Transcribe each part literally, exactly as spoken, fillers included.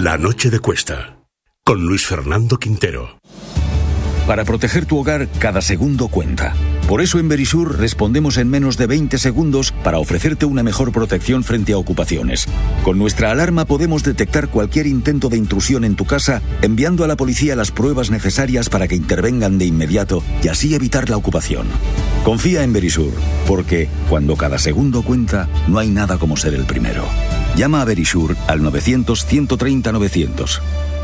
La noche de Cuesta, con Luis Fernando Quintero. Para proteger tu hogar, cada segundo cuenta. Por eso en Verisur respondemos en menos de veinte segundos para ofrecerte una mejor protección frente a ocupaciones. Con nuestra alarma podemos detectar cualquier intento de intrusión en tu casa, enviando a la policía las pruebas necesarias para que intervengan de inmediato y así evitar la ocupación. Confía en Verisur, porque cuando cada segundo cuenta, no hay nada como ser el primero. Llama a Verisur al novecientos, ciento treinta, novecientos.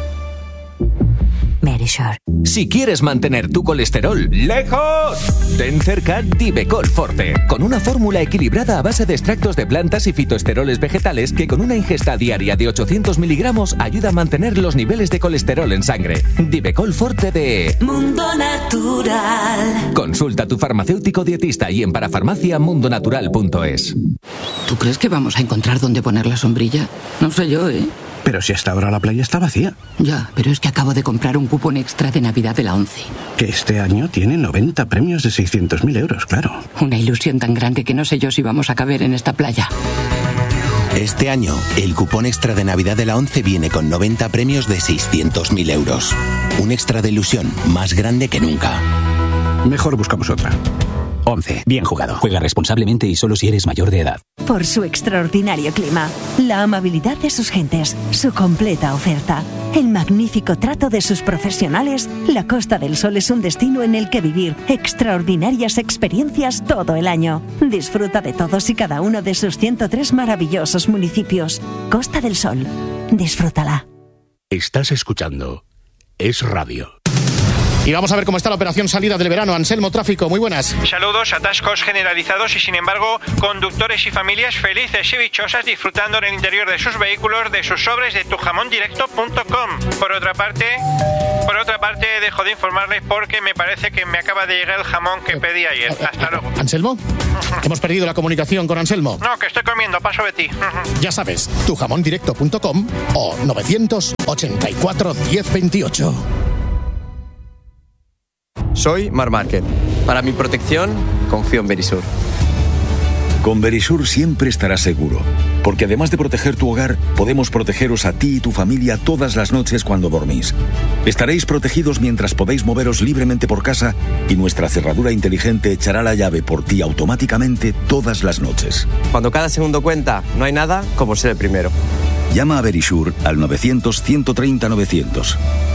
Verisur. Si quieres mantener tu colesterol lejos, ten cerca Divecol Forte, con una fórmula equilibrada a base de extractos de plantas y fitoesteroles vegetales que con una ingesta diaria de ochocientos miligramos ayuda a mantener los niveles de colesterol en sangre. Divecol Forte de Mundo Natural. Consulta a tu farmacéutico dietista y en parafarmacia mundonatural punto es. ¿Tú crees que vamos a encontrar dónde poner la sombrilla? No sé yo, ¿eh? Pero si hasta ahora la playa está vacía. Ya, pero es que acabo de comprar un cupón extra de Navidad de la ONCE. Que este año tiene noventa premios de seiscientos mil euros, claro. Una ilusión tan grande que no sé yo si vamos a caber en esta playa. Este año, el cupón extra de Navidad de la ONCE viene con noventa premios de seiscientos mil euros. Un extra de ilusión más grande que nunca. Mejor buscamos otra. ONCE. Bien jugado. Juega responsablemente y solo si eres mayor de edad. Por su extraordinario clima, la amabilidad de sus gentes, su completa oferta, el magnífico trato de sus profesionales, la Costa del Sol es un destino en el que vivir extraordinarias experiencias todo el año. Disfruta de todos y cada uno de sus ciento tres maravillosos municipios. Costa del Sol. Disfrútala. Estás escuchando Es Radio. Y vamos a ver cómo está la operación salida del verano. Anselmo Tráfico, muy buenas. Saludos, atascos generalizados y sin embargo conductores y familias felices y dichosas disfrutando en el interior de sus vehículos de sus sobres de tu jamón directo punto com. Por otra parte, por otra parte dejo de informarles porque me parece que me acaba de llegar el jamón que pedí ayer. Hasta luego. ¿Anselmo? Hemos perdido la comunicación con Anselmo. No, que estoy comiendo, paso de ti. Ya sabes, tu jamón directo punto com o novecientos ochenta y cuatro, diez veintiocho. Soy Mar Márquez. Para mi protección, confío en Verisur. Con Verisur siempre estarás seguro, porque además de proteger tu hogar, podemos protegeros a ti y tu familia todas las noches cuando dormís. Estaréis protegidos mientras podéis moveros libremente por casa y nuestra cerradura inteligente echará la llave por ti automáticamente todas las noches. Cuando cada segundo cuenta, no hay nada como ser el primero. Llama a Verisur al novecientos, ciento treinta, novecientos.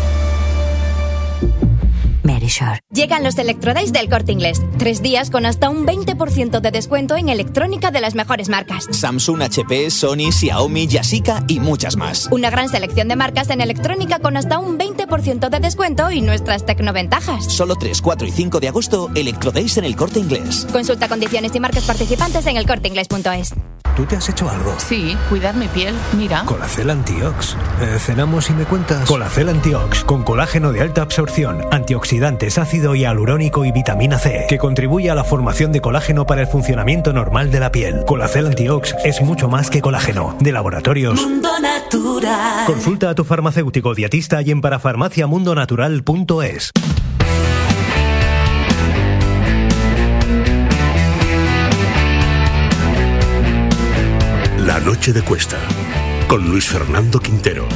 Verisur. Llegan los Electrodays del Corte Inglés. Tres días con hasta un veinte por ciento de descuento en electrónica de las mejores marcas. Samsung, H P, Sony, Xiaomi, Yashica y muchas más. Una gran selección de marcas en electrónica con hasta un veinte por ciento de descuento y nuestras tecnoventajas. Solo tres, cuatro y cinco de agosto, Electrodays en el Corte Inglés. Consulta condiciones y marcas participantes en el corte inglés punto es. ¿Tú te has hecho algo? Sí, cuidar mi piel, mira. Colacel Antiox. Eh, ¿Cenamos y me cuentas? Colacel Antiox, con colágeno de alta absorción, antioxidantes, ácido hialurónico y vitamina C, que contribuye a la formación de colágeno para el funcionamiento normal de la piel. Colacel Antiox es mucho más que colágeno. De Laboratorios Mundo Natural. Consulta a tu farmacéutico dietista y en parafarmacia mundo natural punto es. La noche de Cuesta, con Luis Fernando Quintero.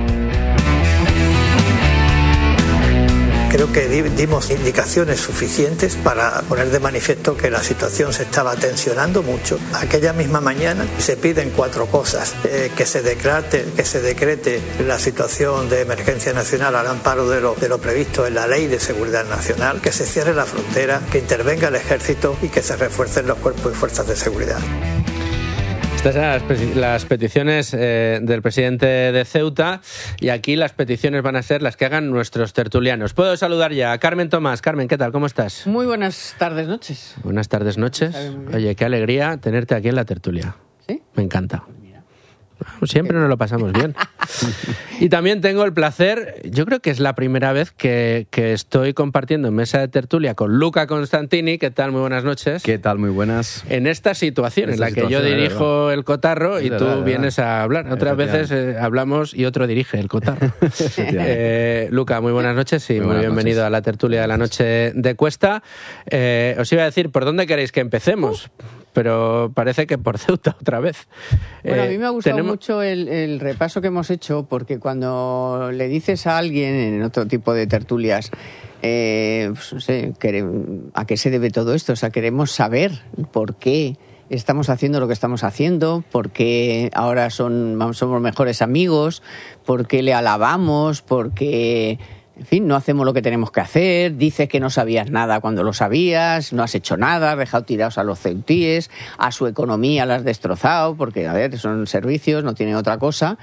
Creo que dimos indicaciones suficientes para poner de manifiesto que la situación se estaba tensionando mucho. Aquella misma mañana se piden cuatro cosas: eh, que se decrete, que se decrete la situación de emergencia nacional al amparo de lo, de lo previsto en la Ley de Seguridad Nacional, que se cierre la frontera, que intervenga el Ejército y que se refuercen los cuerpos y fuerzas de seguridad. Estas eran las, las peticiones eh, del presidente de Ceuta y aquí las peticiones van a ser las que hagan nuestros tertulianos. Puedo saludar ya a Carmen Tomás. Carmen, ¿qué tal? ¿Cómo estás? Muy buenas tardes, noches. Buenas tardes, noches. Oye, qué alegría tenerte aquí en la tertulia. ¿Sí? Me encanta. Siempre nos lo pasamos bien. Y también tengo el placer, yo creo que es la primera vez que, que estoy compartiendo en mesa de tertulia con Luca Constantini. ¿Qué tal? Muy buenas noches. ¿Qué tal? Muy buenas. En esta situación en, en la que yo dirijo el cotarro y tú verdad, vienes a hablar. Otras veces eh, hablamos y otro dirige el cotarro. eh, Luca, muy buenas noches y muy, muy bienvenido noches. a la tertulia de la noche de Cuesta. Eh, os iba a decir, ¿por dónde queréis que empecemos? pero parece que por Ceuta otra vez. Bueno, eh, a mí me ha gustado tenemos... mucho el, el repaso que hemos hecho, porque cuando le dices a alguien en otro tipo de tertulias, eh, pues no sé, ¿a qué se debe todo esto? O sea, queremos saber por qué estamos haciendo lo que estamos haciendo, por qué ahora son, somos mejores amigos, por qué le alabamos, por qué... En fin, no hacemos lo que tenemos que hacer, dices que no sabías nada cuando lo sabías, no has hecho nada, has dejado tirados a los ceutíes, a su economía la has destrozado, porque, a ver, son servicios, no tienen otra cosa,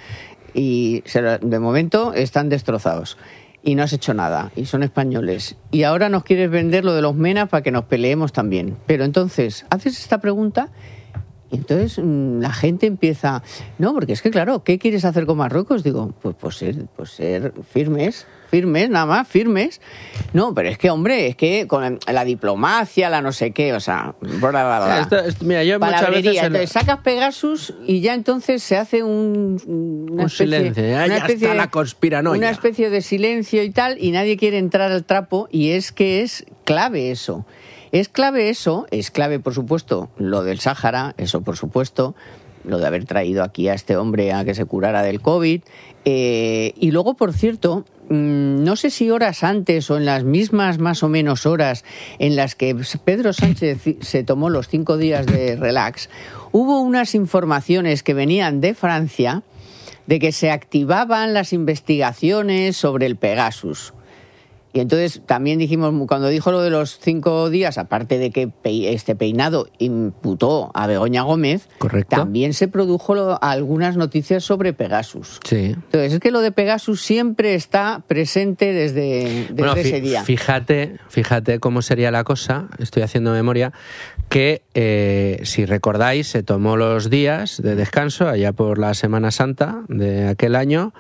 y de momento están destrozados. Y no has hecho nada, y son españoles. Y ahora nos quieres vender lo de los menas para que nos peleemos también. Pero entonces, haces esta pregunta... Y entonces la gente empieza, no, porque es que claro, ¿qué quieres hacer con Marruecos? Digo, pues, pues, ser, pues ser firmes, firmes, nada más, firmes. No, pero es que, hombre, es que con la diplomacia, la no sé qué, o sea, bla, bla, bla. Esto, esto, mira, yo muchas veces... El... Entonces sacas Pegasus y ya entonces se hace un... Una un especie, silencio, ya, una ya especie está de, la conspiranoia. Una especie de silencio y tal, y nadie quiere entrar al trapo, y es que es clave eso. Es clave eso, es clave, por supuesto, lo del Sáhara, eso por supuesto, lo de haber traído aquí a este hombre a que se curara del COVID. Eh, y luego, por cierto, mmm, no sé si horas antes o en las mismas más o menos horas en las que Pedro Sánchez se tomó los cinco días de relax, hubo unas informaciones que venían de Francia de que se activaban las investigaciones sobre el Pegasus. Y entonces también dijimos, cuando dijo lo de los cinco días, aparte de que este peinado imputó a Begoña Gómez, correcto, también se produjo lo, algunas noticias sobre Pegasus. Sí. Entonces es que lo de Pegasus siempre está presente desde, desde bueno, ese día. Fíjate, fíjate cómo sería la cosa, estoy haciendo memoria, que eh, si recordáis se tomó los días de descanso allá por la Semana Santa de aquel año.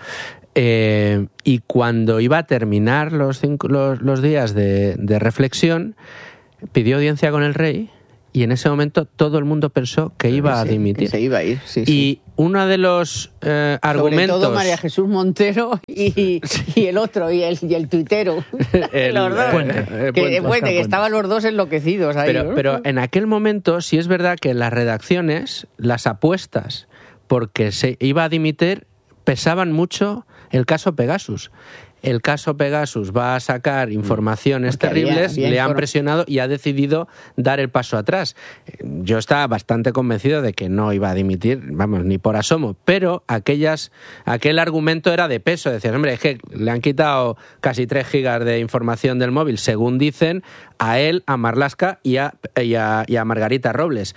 Eh, y cuando iba a terminar los, cinco, los, los días de, de reflexión, pidió audiencia con el rey y en ese momento todo el mundo pensó que iba sí, a dimitir. Que se iba a ir, sí, y sí. uno de los eh, argumentos... Sobre todo María Jesús Montero y, y el otro, y el, y el tuitero. el, los dos. Puente, que, Puente, Puente, que estaban los dos enloquecidos ahí. Pero, pero en aquel momento sí es verdad que las redacciones, las apuestas porque se iba a dimitir, pesaban mucho el caso Pegasus. El caso Pegasus va a sacar informaciones Porque terribles, había, había le han inform- presionado y ha decidido dar el paso atrás. Yo estaba bastante convencido de que no iba a dimitir, vamos, ni por asomo, pero aquellas, aquel argumento era de peso. Decían, hombre, es que le han quitado casi tres gigas de información del móvil, según dicen, a él, a Marlaska y a, y a, y a Margarita Robles.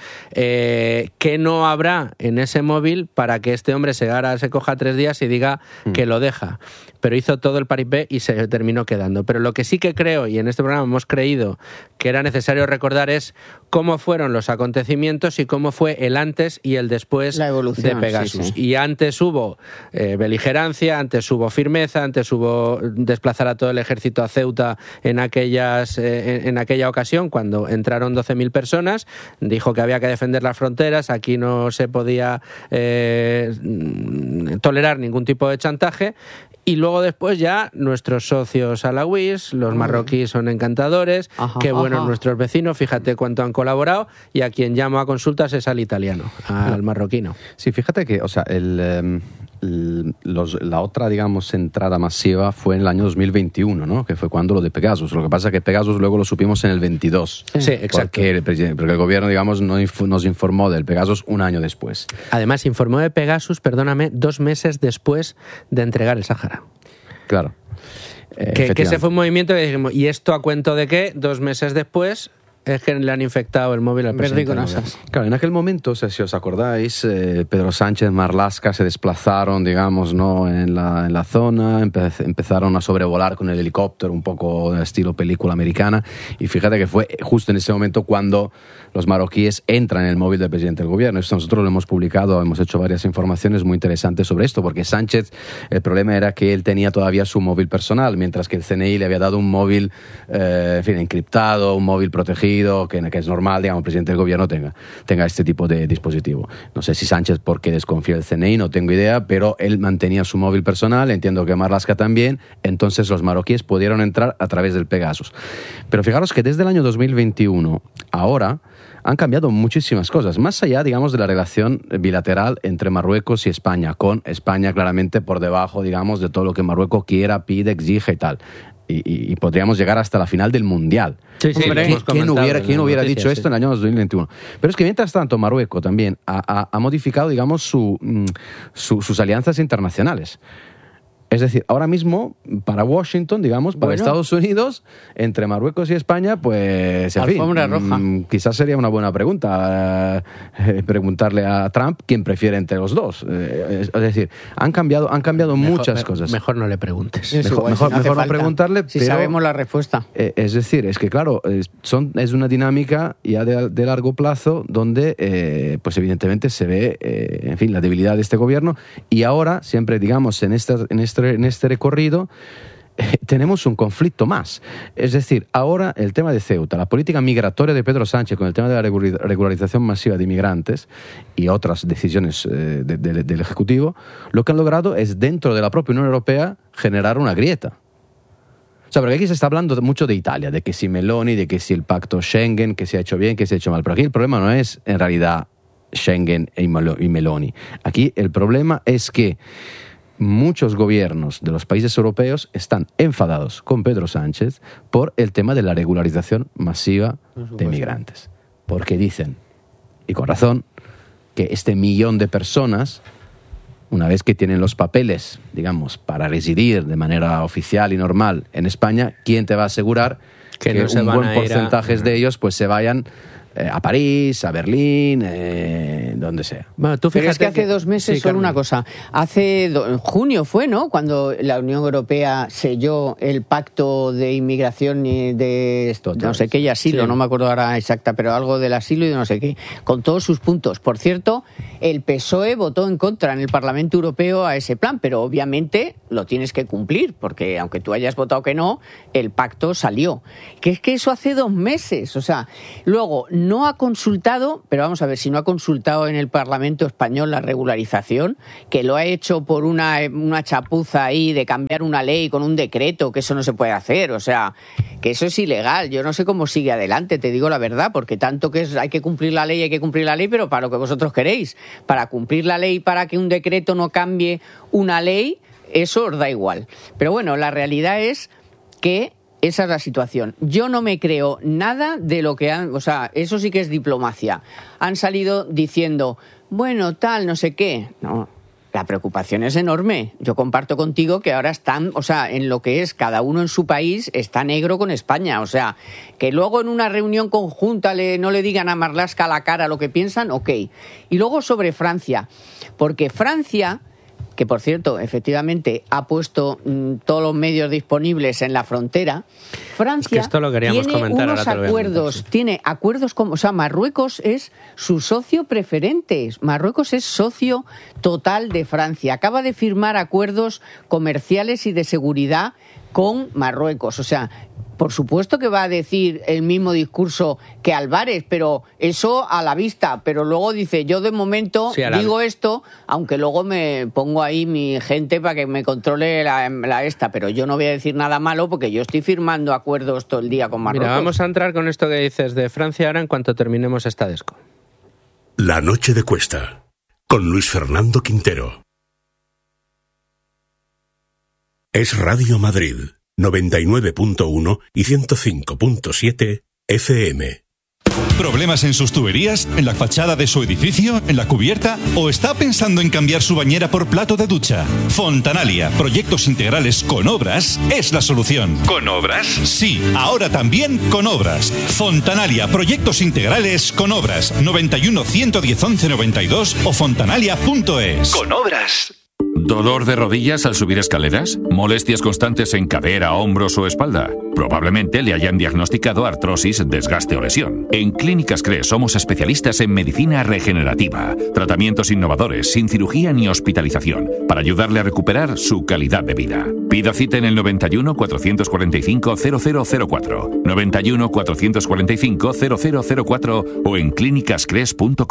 Eh, ¿Qué no habrá en ese móvil para que este hombre se, ahora se coja tres días y diga mm. que lo deja? Pero hizo todo el paripé y se terminó quedando. Pero lo que sí que creo, y en este programa hemos creído que era necesario recordar, es cómo fueron los acontecimientos y cómo fue el antes y el después La evolución, de Pegasus. Sí, sí. Y antes hubo eh, beligerancia, antes hubo firmeza, antes hubo desplazar a todo el ejército a Ceuta en, aquellas, eh, en, en aquella ocasión, cuando entraron doce mil personas, dijo que había que defender las fronteras, aquí no se podía eh, tolerar ningún tipo de chantaje. Y luego después ya nuestros socios alawíes, los marroquíes son encantadores, ajá, qué buenos ajá. nuestros vecinos, fíjate cuánto han colaborado, y a quien llamo a consultas es al italiano, al no. marroquino. Sí, fíjate que, o sea, el, el, los, la otra, digamos, entrada masiva fue en el año dos mil veintiuno, ¿no? Que fue cuando lo de Pegasus. Lo que pasa es que Pegasus luego lo supimos en el veintidós. Sí, exacto. Porque el, porque el gobierno, digamos, no inf- nos informó del Pegasus un año después. Además, informó de Pegasus, perdóname, dos meses después de entregar el Sáhara. Claro. Eh, que, que ese fue un movimiento que dijimos, ¿y esto a cuento de qué? Dos meses después es que le han infectado el móvil al presidente. Claro, en aquel momento, o sea, si os acordáis, eh, Pedro Sánchez, Marlaska se desplazaron, digamos, ¿no? en, la, en la zona, empe- empezaron a sobrevolar con el helicóptero, un poco estilo película americana, y fíjate que fue justo en ese momento cuando los marroquíes entran en el móvil del presidente del gobierno. Esto nosotros lo hemos publicado, hemos hecho varias informaciones muy interesantes sobre esto, porque Sánchez, el problema era que él tenía todavía su móvil personal, mientras que el C N I le había dado un móvil, eh, en fin, encriptado, un móvil protegido, Que, que es normal, digamos, el presidente del gobierno tenga, tenga este tipo de dispositivo. No sé si Sánchez por qué desconfía del C N I, no tengo idea, pero él mantenía su móvil personal, entiendo que Marlaska también, entonces los marroquíes pudieron entrar a través del Pegasus. Pero fijaros que desde el año dos mil veintiuno, ahora, han cambiado muchísimas cosas, más allá, digamos, de la relación bilateral entre Marruecos y España, con España claramente por debajo, digamos, de todo lo que Marruecos quiera, pide, exige y tal. Y, y, y podríamos llegar hasta la final del Mundial. Sí, sí, Hombre, ¿quién, ¿quién hubiera, quién hubiera noticias, dicho esto sí. en el año dos mil veintiuno? Pero es que mientras tanto Marruecos también ha, ha, ha modificado, digamos, su, su, sus alianzas internacionales. Es decir, ahora mismo, para Washington, digamos, para bueno. Estados Unidos, entre Marruecos y España, pues, en Alfombra fin, roja. Quizás sería una buena pregunta eh, preguntarle a Trump quién prefiere entre los dos. Eh, es, es decir, han cambiado, han cambiado mejor, muchas me, cosas. Mejor no le preguntes. Es mejor igual, mejor, si no mejor no preguntarle, si pero, sabemos la respuesta. Eh, es decir, es que claro, es, son, es una dinámica ya de, de largo plazo donde, eh, pues evidentemente se ve, eh, en fin, la debilidad de este gobierno y ahora, siempre, digamos, en, esta, en, este, en este recorrido, Eh, tenemos un conflicto más. Es decir, ahora el tema de Ceuta, la política migratoria de Pedro Sánchez con el tema de la regularización masiva de inmigrantes y otras decisiones eh, de, de, del Ejecutivo, lo que han logrado es, dentro de la propia Unión Europea, generar una grieta. O sea, porque aquí se está hablando mucho de Italia, de que si Meloni, de que si el pacto Schengen, que se ha hecho bien, que se ha hecho mal. Pero aquí el problema no es, en realidad, Schengen y Meloni. Aquí el problema es que muchos gobiernos de los países europeos están enfadados con Pedro Sánchez por el tema de la regularización masiva de inmigrantes. Porque dicen, y con razón, que este millón de personas, una vez que tienen los papeles, digamos, para residir de manera oficial y normal en España, ¿quién te va a asegurar que, que no un buen porcentaje a... de ellos pues se vayan Eh, a París, a Berlín, eh, donde sea? Bueno, tú fíjate Pero es que hace que... dos meses, sí, solo Carmen. Una cosa, hace do... en junio fue, ¿no?, cuando la Unión Europea selló el pacto de inmigración y de Total. no sé qué y asilo, sí. no me acuerdo ahora exacta, pero algo del asilo y de no sé qué, con todos sus puntos. Por cierto, el P S O E votó en contra en el Parlamento Europeo a ese plan, pero obviamente lo tienes que cumplir, porque aunque tú hayas votado que no, el pacto salió. Que es que eso hace dos meses, o sea, luego no ha consultado, pero vamos a ver, si no ha consultado en el Parlamento español la regularización, que lo ha hecho por una, una chapuza ahí de cambiar una ley con un decreto, que eso no se puede hacer, o sea, que eso es ilegal. Yo no sé cómo sigue adelante, te digo la verdad, porque tanto que es, hay que cumplir la ley, hay que cumplir la ley, pero para lo que vosotros queréis, para cumplir la ley, para que un decreto no cambie una ley, eso os da igual. Pero bueno, la realidad es que esa es la situación. Yo no me creo nada de lo que han... O sea, eso sí que es diplomacia. Han salido diciendo, bueno, tal, no sé qué. No, la preocupación es enorme. Yo comparto contigo que ahora están, o sea, en lo que es cada uno en su país, está negro con España. O sea, que luego en una reunión conjunta le, no le digan a Marlaska a la cara lo que piensan, ok. Y luego sobre Francia. Porque Francia... que por cierto, efectivamente, ha puesto mmm, todos los medios disponibles en la frontera. Francia es que esto lo queríamos tiene comentar, unos ahora acuerdos, comentar, sí. tiene acuerdos como, o sea, Marruecos es su socio preferente. Marruecos es socio total de Francia. Acaba de firmar acuerdos comerciales y de seguridad con Marruecos. O sea, por supuesto que va a decir el mismo discurso que Álvarez, pero eso a la vista. Pero luego dice, yo de momento sí, digo esto, aunque luego me pongo ahí mi gente para que me controle la, la esta, pero yo no voy a decir nada malo porque yo estoy firmando acuerdos todo el día con Marruecos. Mira, vamos a entrar con esto que dices de Francia ahora en cuanto terminemos esta desco. La noche de Cuesta, con Luis Fernando Quintero. Es Radio Madrid, noventa y nueve punto uno y ciento cinco punto siete F M. ¿Problemas en sus tuberías? ¿En la fachada de su edificio? ¿En la cubierta? ¿O está pensando en cambiar su bañera por plato de ducha? Fontanalia, proyectos integrales con obras, es la solución. ¿Con obras? Sí, ahora también con obras. Fontanalia, proyectos integrales con obras. noventa y uno, ciento diez, once, noventa y dos o fontanalia punto es. Con obras. ¿Dolor de rodillas al subir escaleras? ¿Molestias constantes en cadera, hombros o espalda? Probablemente le hayan diagnosticado artrosis, desgaste o lesión. En Clínicas Cres somos especialistas en medicina regenerativa, tratamientos innovadores, sin cirugía ni hospitalización, para ayudarle a recuperar su calidad de vida. Pida cita en el noventa y uno, cuatrocientos cuarenta y cinco, cero cero cero cuatro, noventa y uno, cuatrocientos cuarenta y cinco, cero cero cero cuatro o en clínicas cres punto com.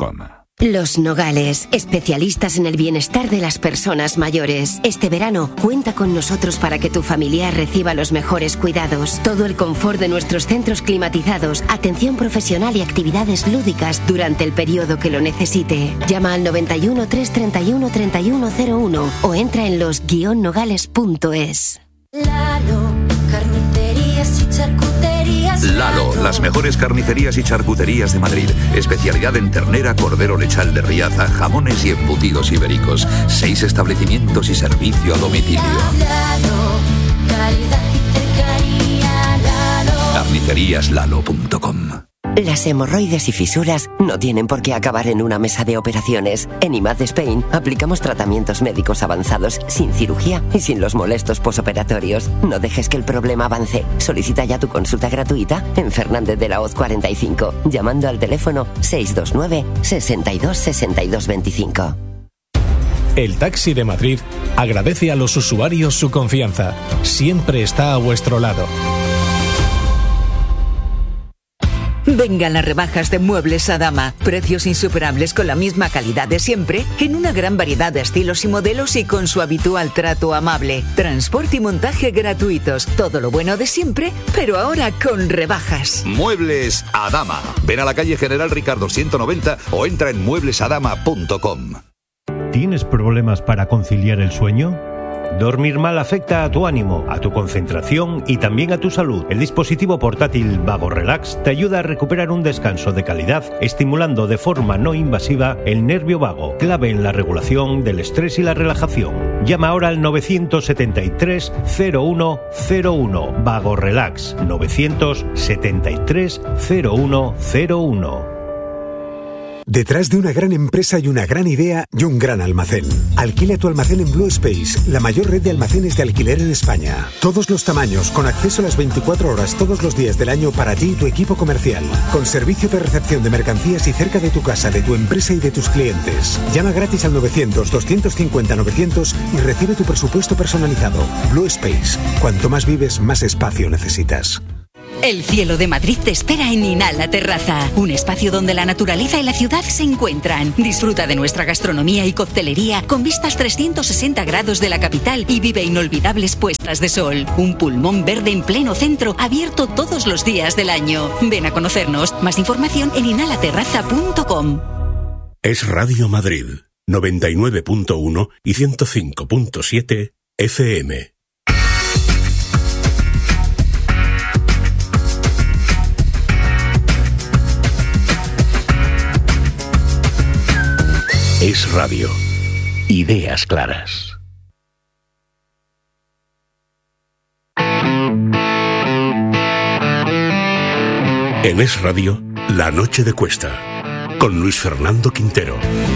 Los Nogales, especialistas en el bienestar de las personas mayores. Este verano, cuenta con nosotros para que tu familiar reciba los mejores cuidados. Todo el confort de nuestros centros climatizados, atención profesional y actividades lúdicas durante el periodo que lo necesite. Llama al noventa y uno, trescientos treinta y uno, treinta y uno cero uno o entra en los guion nogales punto es. Lalo, carnicerías y charcuterías. Lalo, las mejores carnicerías y charcuterías de Madrid. Especialidad en ternera, cordero lechal de Riaza, jamones y embutidos ibéricos. Seis establecimientos y servicio a domicilio. Lalo, calidad y cercanía. Lalo. carnicerías lalo punto com. Las hemorroides y fisuras no tienen por qué acabar en una mesa de operaciones. En I M A D Spain aplicamos tratamientos médicos avanzados sin cirugía y sin los molestos posoperatorios. No dejes que el problema avance. Solicita ya tu consulta gratuita en Fernández de la Hoz cuarenta y cinco, llamando al teléfono seis dos nueve, sesenta y dos, sesenta y dos veinticinco. El Taxi de Madrid agradece a los usuarios su confianza. Siempre está a vuestro lado. Vengan las rebajas de Muebles Adama. Precios insuperables con la misma calidad de siempre, en una gran variedad de estilos y modelos y con su habitual trato amable. Transporte y montaje gratuitos. Todo lo bueno de siempre, pero ahora con rebajas. Muebles Adama. Ven a la calle General Ricardo ciento noventa o entra en muebles adama punto com. ¿Tienes problemas para conciliar el sueño? Dormir mal afecta a tu ánimo, a tu concentración y también a tu salud. El dispositivo portátil Vago Relax te ayuda a recuperar un descanso de calidad, estimulando de forma no invasiva el nervio vago, clave en la regulación del estrés y la relajación. Llama ahora al novecientos setenta y tres, cero uno cero uno. Vago Relax, novecientos setenta y tres, cero uno cero uno. Detrás de una gran empresa hay una gran idea y un gran almacén. Alquila tu almacén en Blue Space, la mayor red de almacenes de alquiler en España. Todos los tamaños, con acceso a las veinticuatro horas todos los días del año para ti y tu equipo comercial. Con servicio de recepción de mercancías y cerca de tu casa, de tu empresa y de tus clientes. Llama gratis al novecientos, doscientos cincuenta, novecientos y recibe tu presupuesto personalizado. Blue Space. Cuanto más vives, más espacio necesitas. El cielo de Madrid te espera en Inhala Terraza, un espacio donde la naturaleza y la ciudad se encuentran. Disfruta de nuestra gastronomía y coctelería con vistas trescientos sesenta grados de la capital y vive inolvidables puestas de sol. Un pulmón verde en pleno centro, abierto todos los días del año. Ven a conocernos. Más información en inhala terraza punto com. Es Radio Madrid, noventa y nueve punto uno y ciento cinco punto siete F M. Es Radio. Ideas claras. En Es Radio, La Noche de Cuesta, con Luis Fernando Quintero.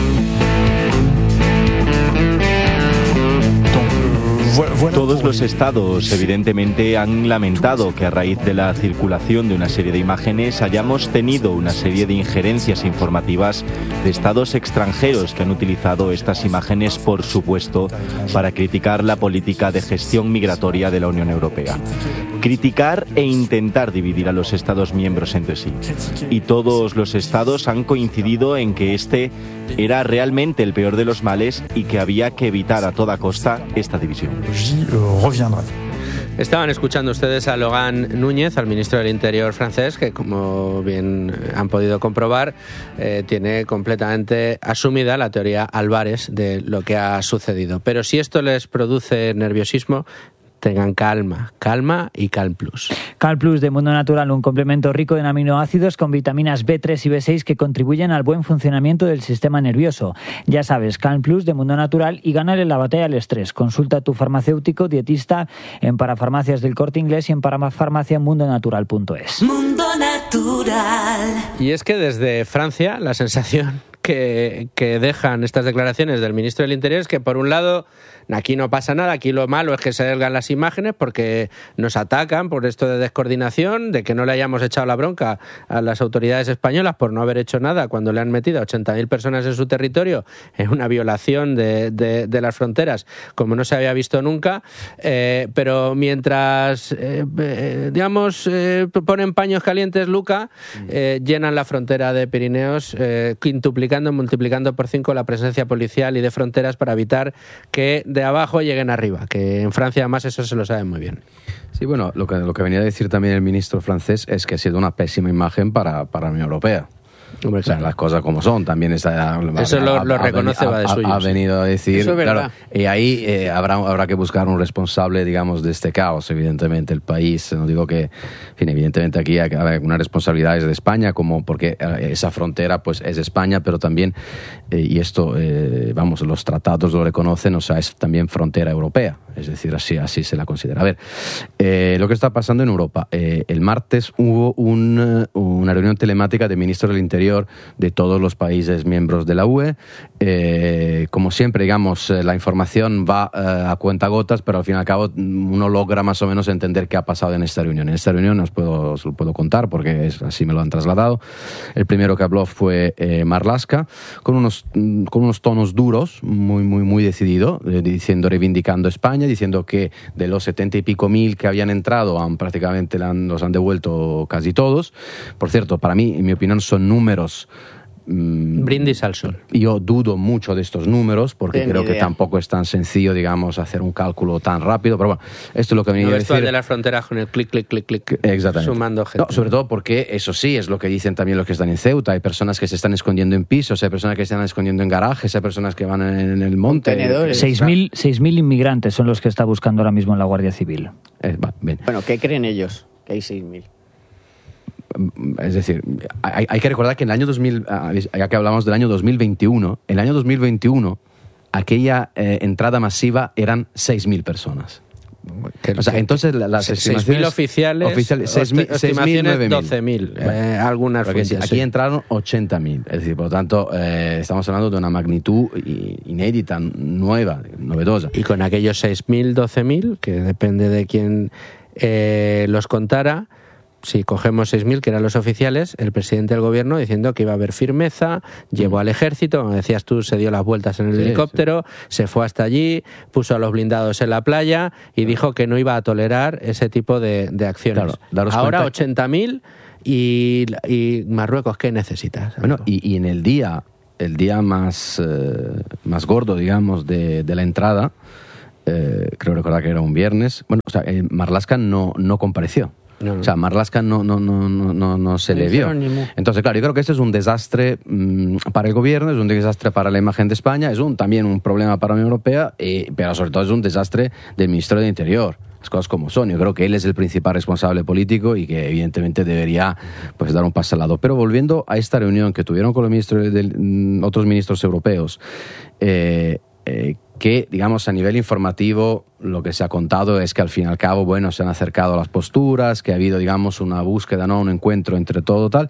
Todos los estados, evidentemente, han lamentado que a raíz de la circulación de una serie de imágenes hayamos tenido una serie de injerencias informativas de estados extranjeros que han utilizado estas imágenes, por supuesto, para criticar la política de gestión migratoria de la Unión Europea. Criticar e intentar dividir a los estados miembros entre sí. Y todos los estados han coincidido en que este era realmente el peor de los males y que había que evitar a toda costa esta división. Estaban escuchando ustedes a Logan Núñez, al ministro del Interior francés, que como bien han podido comprobar, eh, tiene completamente asumida la teoría Álvarez de lo que ha sucedido. Pero si esto les produce nerviosismo, tengan calma, calma y Calm Plus. Calm Plus de Mundo Natural, un complemento rico en aminoácidos con vitaminas B tres y B seis que contribuyen al buen funcionamiento del sistema nervioso. Ya sabes, Calm Plus de Mundo Natural y gánale la batalla al estrés. Consulta a tu farmacéutico dietista en Parafarmacias del Corte Inglés y en parafarmacia mundo natural punto es. Mundo Natural. Y es que desde Francia la sensación que, que dejan estas declaraciones del ministro del Interior es que, por un lado, aquí no pasa nada, aquí lo malo es que se salgan las imágenes porque nos atacan por esto de descoordinación, de que no le hayamos echado la bronca a las autoridades españolas por no haber hecho nada cuando le han metido a ochenta mil personas en su territorio en una violación de, de, de las fronteras como no se había visto nunca, eh, pero mientras, eh, eh, digamos, eh, ponen paños calientes, Luca, eh, llenan la frontera de Pirineos, eh, quintuplicando multiplicando, multiplicando por cinco la presencia policial y de fronteras para evitar que de abajo lleguen arriba, que en Francia además eso se lo saben muy bien. Sí, bueno, lo que, lo que venía a decir también el ministro francés es que ha sido una pésima imagen para, para la Unión Europea. Hombre, o sea, las cosas como son, también está, eso ha, lo, lo ha, reconoce ha, va de suyo. Ha, ha venido a decir, claro, y ahí eh, habrá, habrá que buscar un responsable, digamos, de este caos, evidentemente, el país, no digo que, en fin, evidentemente aquí hay una responsabilidad de España, como porque esa frontera pues es España, pero también, eh, y esto, eh, vamos, los tratados lo reconocen, o sea, es también frontera europea, es decir, así, así se la considera. A ver, eh, lo que está pasando en Europa, eh, el martes hubo un, una reunión telemática de ministros del Interior de todos los países miembros de la U E. Eh, como siempre, digamos, la información va eh, a cuentagotas, pero al fin y al cabo uno logra más o menos entender qué ha pasado en esta reunión. En esta reunión os puedo, os lo puedo contar porque es, así me lo han trasladado. El primero que habló fue eh, Marlaska, con unos, con unos tonos duros, muy, muy, muy decidido, eh, diciendo, reivindicando España, diciendo que de los setenta y pico mil que habían entrado, han, prácticamente los han devuelto casi todos. Por cierto, para mí, en mi opinión, son números brindis al sol. Yo dudo mucho de estos números porque Ten creo idea. que tampoco es tan sencillo, digamos, hacer un cálculo tan rápido, pero bueno, esto es lo que venía No, a esto decir. de las fronteras con el clic, clic, clic, clic, Exactamente. sumando gente. No, sobre todo porque eso sí, es lo que dicen también los que están en Ceuta. Hay personas que se están escondiendo en pisos, hay personas que se están escondiendo en garajes, hay personas que van en el monte. seis mil inmigrantes son los que está buscando ahora mismo la Guardia Civil. Eh, va, bien. Bueno, ¿qué creen ellos? Que hay seis mil. Es decir, hay, hay que recordar que en el año dos mil, ya que hablamos del año dos mil veintiuno, en el año dos mil veintiuno, aquella eh, entrada masiva eran seis mil personas. Que, o sea, que, entonces las estimaciones seis mil oficiales, oficiales seis mil, estimaciones doce mil, eh, algunas fuentes, fuentes, aquí sí. entraron ochenta mil, es decir, por lo tanto eh, estamos hablando de una magnitud inédita, nueva, novedosa. Y con aquellos seis mil, doce mil, que depende de quién eh, los contara, si cogemos seis mil, que eran los oficiales, el presidente del gobierno diciendo que iba a haber firmeza, llevó al ejército, como decías tú, se dio las vueltas en el sí, helicóptero, sí. se fue hasta allí, puso a los blindados en la playa y claro. dijo que no iba a tolerar ese tipo de, de acciones. Claro, ahora ochenta mil y, y Marruecos, ¿qué necesitas? Bueno, y, y en el día, el día más, eh, más gordo, digamos, de, de la entrada, eh, creo recordar que era un viernes, bueno, o sea, eh, Marlaska no, no compareció. No, no. O sea, Marlaska no, no, no, no, no se no le vio. Entonces, claro, yo creo que este es un desastre mmm, para el gobierno, es un desastre para la imagen de España, es un, también un problema para la Unión Europea, eh, pero sobre todo es un desastre del Ministerio de Interior. Las cosas como son. Yo creo que él es el principal responsable político y que evidentemente debería pues, dar un paso al lado. Pero volviendo a esta reunión que tuvieron con los ministros de, de, otros ministros europeos, eh, eh, que, digamos, a nivel informativo lo que se ha contado es que al fin y al cabo, bueno, se han acercado a las posturas, que ha habido, digamos, una búsqueda, ¿no? Un encuentro entre todo tal.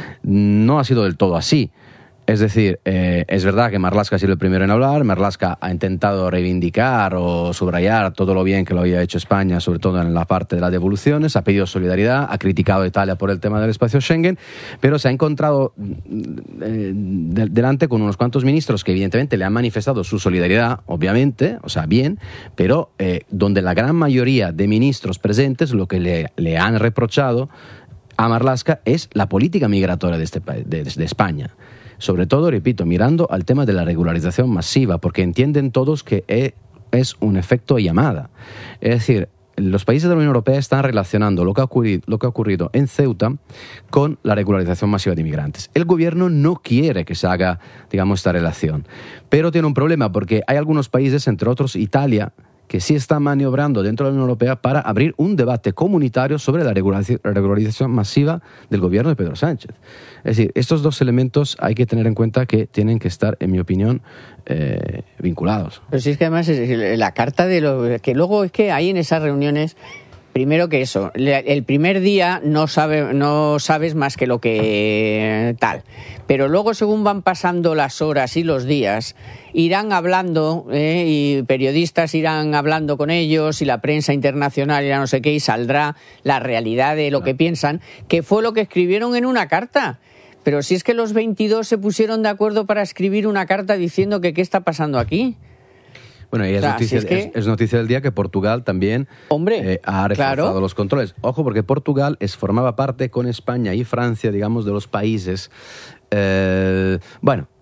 No ha sido del todo así. Es decir, eh, es verdad que Marlaska ha sido el primero en hablar. Marlaska ha intentado reivindicar o subrayar todo lo bien que lo había hecho España, sobre todo en la parte de las devoluciones. Ha pedido solidaridad, ha criticado a Italia por el tema del espacio Schengen, pero se ha encontrado eh, de, delante con unos cuantos ministros que evidentemente le han manifestado su solidaridad, obviamente, o sea, bien, pero eh, donde la gran mayoría de ministros presentes lo que le, le han reprochado a Marlaska es la política migratoria de, este, de, de España. Sobre todo, repito, mirando al tema de la regularización masiva, porque entienden todos que es un efecto llamada. Es decir, los países de la Unión Europea están relacionando lo que ha ocurrido, lo que ha ocurrido en Ceuta con la regularización masiva de inmigrantes. El gobierno no quiere que se haga, digamos, esta relación, pero tiene un problema porque hay algunos países, entre otros Italia, que sí está maniobrando dentro de la Unión Europea para abrir un debate comunitario sobre la regularización masiva del gobierno de Pedro Sánchez. Es decir, estos dos elementos hay que tener en cuenta que tienen que estar, en mi opinión, eh, vinculados. Pero sí es que además es la carta de lo que luego es que hay en esas reuniones. Primero que eso, el primer día no sabe, no sabes más que lo que tal, pero luego según van pasando las horas y los días, irán hablando eh, y periodistas irán hablando con ellos y la prensa internacional y no sé qué, y saldrá la realidad de lo que piensan, que fue lo que escribieron en una carta. Pero si es que los veintidós se pusieron de acuerdo para escribir una carta diciendo que qué está pasando aquí. Bueno, y es, o sea, noticia, si es, que... es, es noticia del día que Portugal también Hombre, eh, ha reforzado claro. los controles. Ojo, porque Portugal es, formaba parte con España y Francia, digamos, de los países, eh, bueno,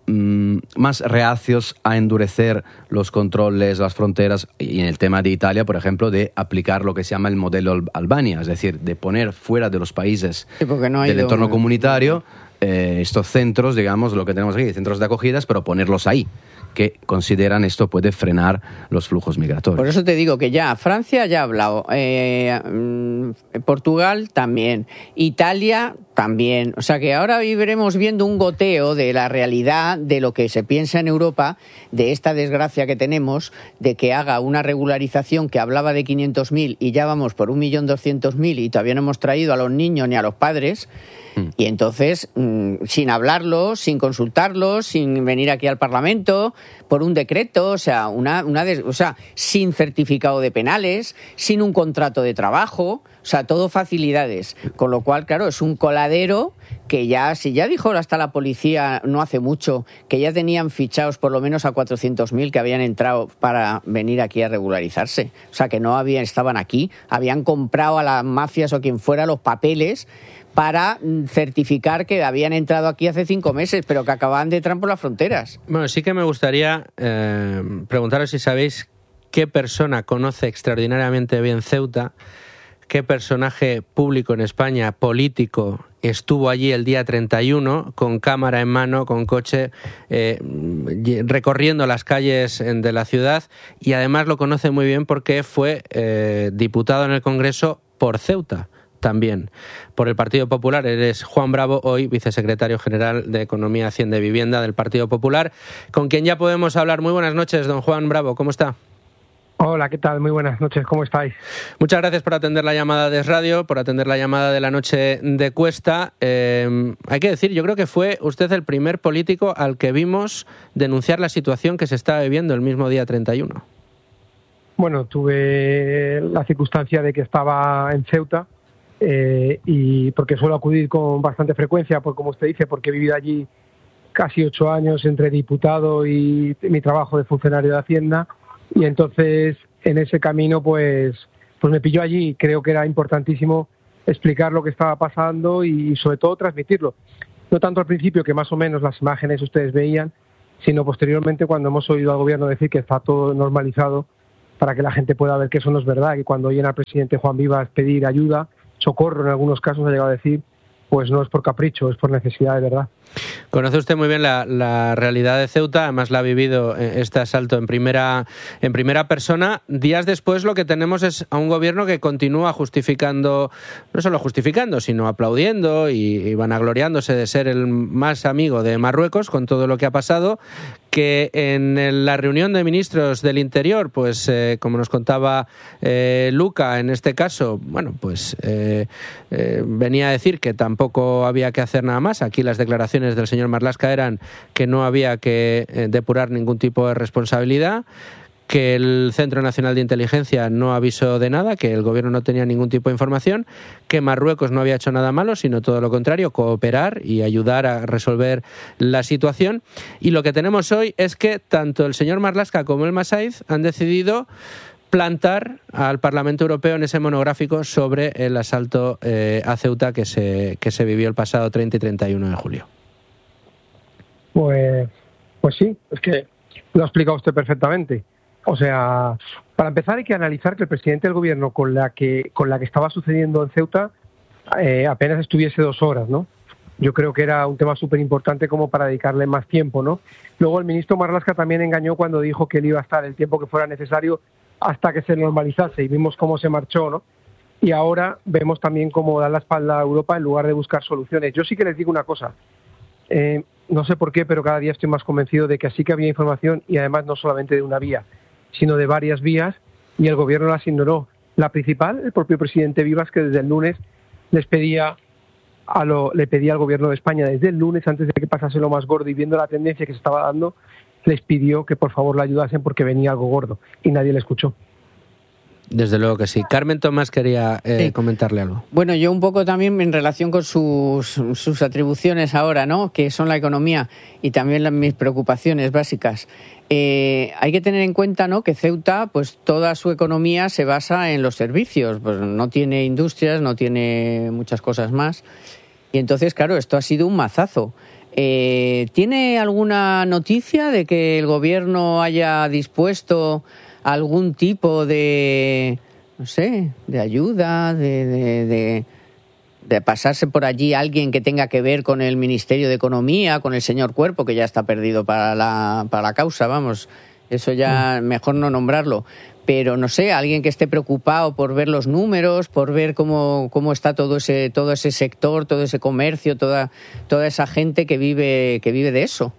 mmm, más reacios a endurecer los controles, las fronteras, y en el tema de Italia, por ejemplo, de aplicar lo que se llama el modelo Al- Albania, es decir, de poner fuera de los países Sí, porque no ha del ido- entorno comunitario eh, estos centros, digamos, lo que tenemos aquí, centros de acogidas, pero ponerlos ahí, que consideran esto puede frenar los flujos migratorios. Por eso te digo que ya Francia ya ha hablado, eh, mm, Portugal también, Italia también. O sea que ahora iremos viendo un goteo de la realidad de lo que se piensa en Europa, de esta desgracia que tenemos, de que haga una regularización que hablaba de quinientos mil y ya vamos por un millón doscientos mil y todavía no hemos traído a los niños ni a los padres. Y entonces, mmm, sin hablarlo, sin consultarlo, sin venir aquí al Parlamento, por un decreto, o sea, una, una des- o sea, sin certificado de penales, sin un contrato de trabajo, o sea, todo facilidades. Con lo cual, claro, es un coladero que ya, si ya dijo hasta la policía no hace mucho, que ya tenían fichados por lo menos a cuatrocientos mil que habían entrado para venir aquí a regularizarse. O sea, que no habían, estaban aquí, habían comprado a las mafias o quien fuera los papeles para certificar que habían entrado aquí hace cinco meses, pero que acababan de entrar por las fronteras. Bueno, sí que me gustaría eh, preguntaros si sabéis qué persona conoce extraordinariamente bien Ceuta, qué personaje público en España, político, estuvo allí el día treinta y uno con cámara en mano, con coche, eh, recorriendo las calles de la ciudad, y además lo conoce muy bien porque fue eh, diputado en el Congreso por Ceuta. También por el Partido Popular. Eres Juan Bravo, hoy vicesecretario general de Economía, Hacienda y Vivienda del Partido Popular, con quien ya podemos hablar. Muy buenas noches, don Juan Bravo, ¿cómo está? Hola, ¿qué tal? Muy buenas noches, ¿cómo estáis? Muchas gracias por atender la llamada de Radio, por atender la llamada de la noche de Cuesta. Eh, hay que decir, yo creo que fue usted el primer político al que vimos denunciar la situación que se estaba viviendo el mismo día treinta y uno. Bueno, tuve la circunstancia de que estaba en Ceuta, Eh, y porque suelo acudir con bastante frecuencia, pues como usted dice, porque he vivido allí casi ocho años entre diputado y mi trabajo de funcionario de Hacienda, y entonces en ese camino pues, pues me pilló allí. Creo que era importantísimo explicar lo que estaba pasando y sobre todo transmitirlo. No tanto al principio, que más o menos las imágenes ustedes veían, sino posteriormente cuando hemos oído al gobierno decir que está todo normalizado, para que la gente pueda ver que eso no es verdad, que cuando oyen al presidente Juan Vivas pedir ayuda, socorro en algunos casos, ha llegado a decir, pues no es por capricho, es por necesidad de verdad. Conoce usted muy bien la, la realidad de Ceuta, además la ha vivido este asalto en primera, en primera persona. Días después lo que tenemos es a un gobierno que continúa justificando, no solo justificando, sino aplaudiendo y, y vanagloriándose de ser el más amigo de Marruecos con todo lo que ha pasado, que en la reunión de ministros del Interior, pues eh, como nos contaba eh, Luca, en este caso, bueno, pues eh, eh, venía a decir que tampoco había que hacer nada más. Aquí las declaraciones del señor Marlaska eran que no había que eh, depurar ningún tipo de responsabilidad, que el Centro Nacional de Inteligencia no avisó de nada, que el gobierno no tenía ningún tipo de información, que Marruecos no había hecho nada malo, sino todo lo contrario, cooperar y ayudar a resolver la situación. Y lo que tenemos hoy es que tanto el señor Marlaska como el Masaiz han decidido plantar al Parlamento Europeo en ese monográfico sobre el asalto eh, a Ceuta que se, que se vivió el pasado treinta y treinta y uno de julio. Pues, pues sí, es que lo ha explicado usted perfectamente. O sea, para empezar hay que analizar que el presidente del gobierno con la que con la que estaba sucediendo en Ceuta eh, apenas estuviese dos horas, ¿no? Yo creo que era un tema súper importante como para dedicarle más tiempo, ¿no? Luego el ministro Marlaska también engañó cuando dijo que él iba a estar el tiempo que fuera necesario hasta que se normalizase, y vimos cómo se marchó, ¿no? Y ahora vemos también cómo da la espalda a Europa en lugar de buscar soluciones. Yo sí que les digo una cosa, eh, no sé por qué, pero cada día estoy más convencido de que sí que había información, y además no solamente de una vía, sino de varias vías, y el gobierno las ignoró. La principal, el propio presidente Vivas, que desde el lunes les pedía a lo, le pedía al gobierno de España, desde el lunes, antes de que pasase lo más gordo y viendo la tendencia que se estaba dando, les pidió que por favor la ayudasen porque venía algo gordo, y nadie le escuchó. Desde luego que sí. Carmen Tomás quería eh, sí. comentarle algo. Bueno, yo un poco también en relación con sus, sus atribuciones ahora, ¿no?, que son la economía y también las, mis preocupaciones básicas. Eh, hay que tener en cuenta, ¿no?, que Ceuta, pues toda su economía se basa en los servicios, pues no tiene industrias, no tiene muchas cosas más, y entonces, claro, esto ha sido un mazazo. Eh, ¿Tiene alguna noticia de que el gobierno haya dispuesto algún tipo de, no sé, de ayuda, de, de, de, de pasarse por allí alguien que tenga que ver con el Ministerio de Economía, con el señor Cuerpo, que ya está perdido para la, para la causa, vamos, eso ya mejor no nombrarlo, pero no sé, alguien que esté preocupado por ver los números, por ver cómo, cómo está todo ese, todo ese sector, todo ese comercio, toda, toda esa gente que vive, que vive de eso?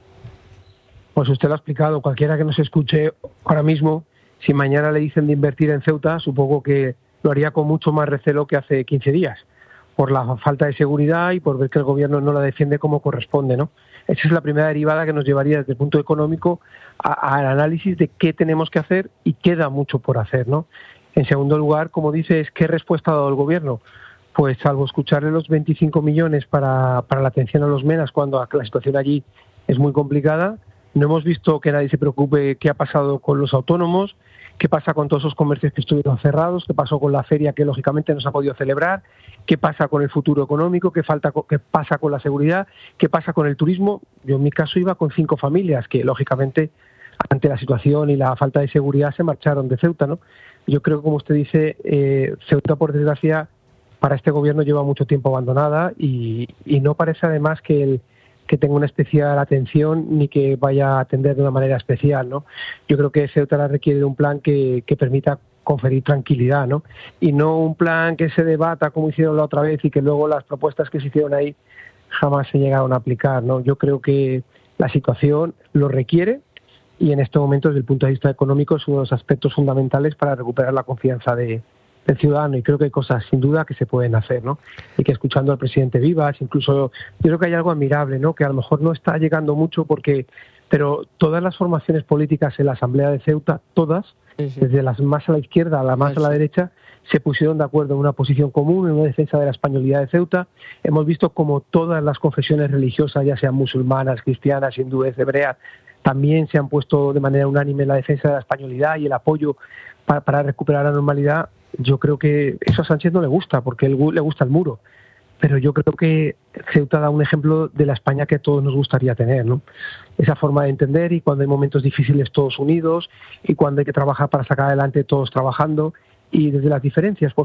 Pues usted lo ha explicado, cualquiera que nos escuche ahora mismo, si mañana le dicen de invertir en Ceuta, supongo que lo haría con mucho más recelo que hace quince días, por la falta de seguridad y por ver que el gobierno no la defiende como corresponde, ¿no? Esa es la primera derivada que nos llevaría desde el punto económico al análisis de qué tenemos que hacer, y queda mucho por hacer, ¿no? En segundo lugar, como dices, ¿qué respuesta ha dado el gobierno? Pues salvo escucharle los veinticinco millones para, para la atención a los MENAs cuando la situación allí es muy complicada, no hemos visto que nadie se preocupe qué ha pasado con los autónomos, qué pasa con todos esos comercios que estuvieron cerrados, qué pasó con la feria que lógicamente no se ha podido celebrar, qué pasa con el futuro económico, qué, falta, qué pasa con la seguridad, qué pasa con el turismo. Yo en mi caso iba con cinco familias que lógicamente ante la situación y la falta de seguridad se marcharon de Ceuta, ¿no? Yo creo que, como usted dice, eh, Ceuta, por desgracia, para este gobierno lleva mucho tiempo abandonada y, y no parece además que el que tenga una especial atención ni que vaya a atender de una manera especial, ¿no? Yo creo que Ceuta requiere de un plan que, que permita conferir tranquilidad, ¿no? Y no un plan que se debata como hicieron la otra vez y que luego las propuestas que se hicieron ahí jamás se llegaron a aplicar, ¿no? Yo creo que la situación lo requiere y en este momento, desde el punto de vista económico, es uno de los aspectos fundamentales para recuperar la confianza de el ciudadano, y creo que hay cosas sin duda que se pueden hacer, ¿no? Y que escuchando al presidente Vivas, incluso yo creo que hay algo admirable, ¿no? Que a lo mejor no está llegando mucho porque, pero todas las formaciones políticas en la Asamblea de Ceuta, todas, sí, sí, desde las más a la izquierda a la más sí, a la derecha, se pusieron de acuerdo en una posición común, en una defensa de la españolidad de Ceuta. Hemos visto como todas las confesiones religiosas, ya sean musulmanas, cristianas, hindúes, hebreas, también se han puesto de manera unánime en la defensa de la españolidad y el apoyo para, para recuperar la normalidad. Yo creo que eso a Sánchez no le gusta, porque él le gusta el muro. Pero yo creo que Ceuta da un ejemplo de la España que a todos nos gustaría tener, ¿no? Esa forma de entender, y cuando hay momentos difíciles todos unidos, y cuando hay que trabajar para sacar adelante todos trabajando, y desde las diferencias, por